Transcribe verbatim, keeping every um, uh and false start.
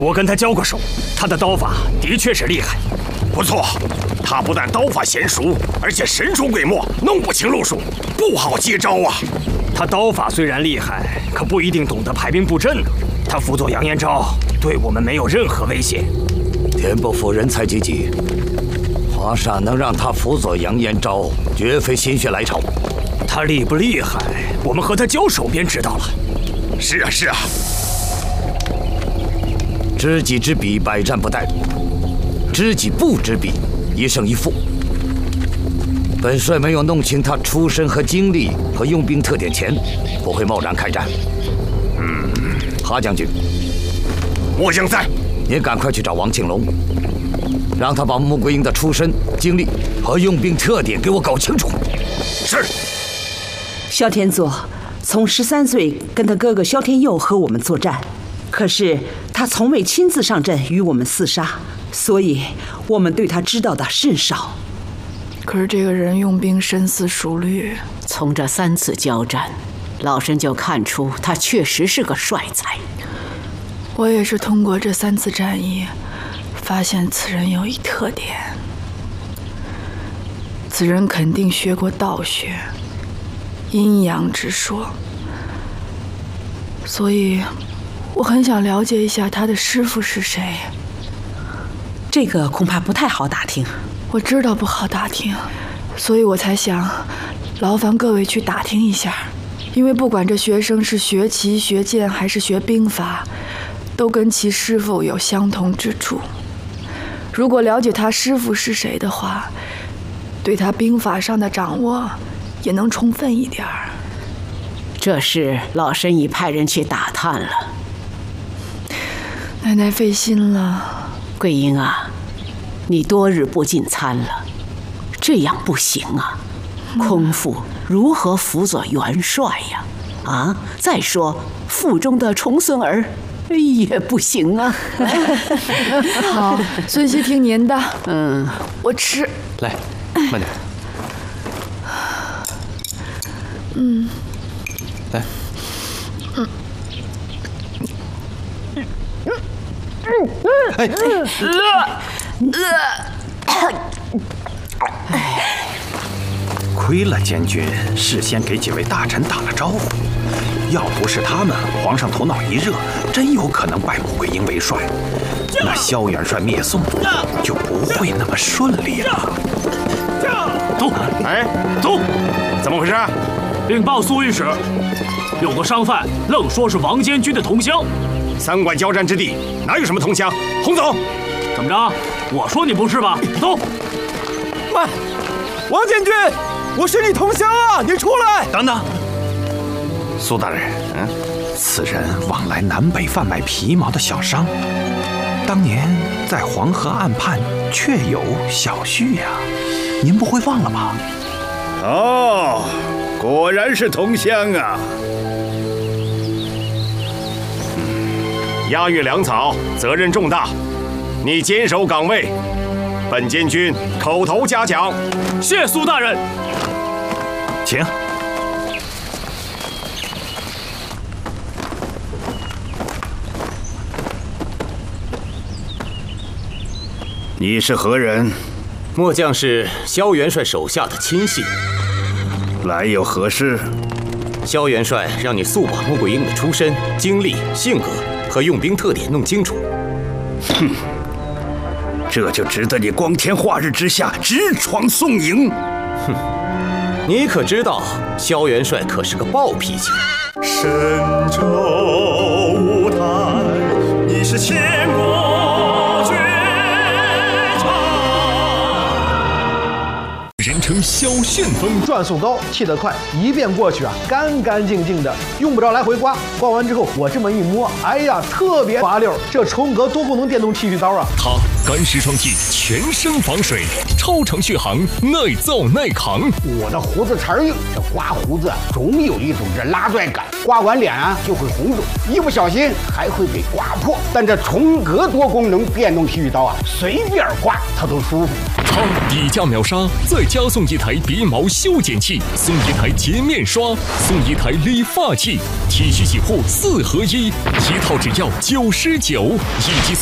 我跟他交过手，他的刀法的确是厉害。 不错，他不但刀法娴熟，而且神出鬼没，弄不清路数，不好接招啊。 他刀法虽然厉害，可不一定懂得排兵布阵呢。他辅佐杨延昭，对我们没有任何威胁。 天不负人才济济，华煞能让他辅佐杨延昭，绝非心血来潮。 他厉不厉害，我们和他交手便知道了。 是啊，是啊。 知己知彼，百战不殆；知己不知彼，一胜一负。本帅没有弄清他出身和经历和用兵特点前，不会贸然开战。 嗯， 哈将军， 末将在。 你赶快去找王庆龙，让他把穆桂英的出身、经历和用兵特点给我搞清楚。 是。 萧天佐从十三岁跟他哥哥萧天佑和我们作战，可是他从未亲自上阵与我们厮杀，所以我们对他知道的甚少。 可是这个人用兵深思熟虑， 从这三次交战，老身就看出他确实是个帅才。 我也是通过这三次战役，发现此人有一特点，此人肯定学过道学、阴阳之说，所以我很想了解一下他的师傅是谁。 这个恐怕不太好打听。 我知道不好打听，所以我才想劳烦各位去打听一下，因为不管这学生是学棋、学剑还是学兵法，都跟其师傅有相同之处。如果了解他师傅是谁的话，对他兵法上的掌握也能充分一点儿。 这事老身已派人去打探了。 奶奶费心了。 桂英啊，你多日不进餐了，这样不行啊！空腹如何辅佐元帅呀？啊，再说腹中的重孙儿也不行啊。 好，孙熙听您的。 嗯， 我吃。 来，慢点。 嗯。 来。 嗯。 哎， 亏了监军事先给几位大臣打了招呼，要不是他们，皇上头脑一热，真有可能拜穆桂英为帅，那萧元帅灭宋就不会那么顺利了。 走， 哎，走，怎么回事？ 禀报苏御史，有个商贩愣说是王监军的同乡。 三馆交战之地，哪有什么同乡？轰走！ 怎么着？我说你不是吧？走！ 慢，王监军，我是你同乡啊！你出来！ 等等，苏大人，嗯，此人往来南北贩卖皮毛的小商，当年在黄河岸畔确有小婿呀，您不会忘了吧？ 哦，果然是同乡啊！ 押运粮草，责任重大，你坚守岗位，本监军口头嘉奖。 谢苏大人， 请。 你是何人？ 末将是萧元帅手下的亲信。 来有何事？ 萧元帅让你速把穆桂英的出身、经历、性格和用兵特点弄清楚。 哼，这就值得你光天化日之下直闯宋营。 哼，你可知道萧元帅可是个暴脾气。 神州舞台，你是千古绝唱。 人称萧旋风， 转速高，气得快，一遍过去啊，干干净净的，用不着来回刮。刮完之后，我这么一摸，哎呀，特别滑溜。这重格多功能电动剃须刀啊， 它干湿双剃，全身防水，超长续航，耐造耐扛。 我的胡子茬硬，这刮胡子总有一种这拉拽感，刮完脸啊就会红肿，一不小心还会给刮破。但这重格多功能电动剃须刀啊，随便刮它都舒服。 叉低价秒杀，再加送一台鼻毛修剪器，送一台洁面刷，送一台理发器，剃须洗护四合一，一套只要九十九，一机。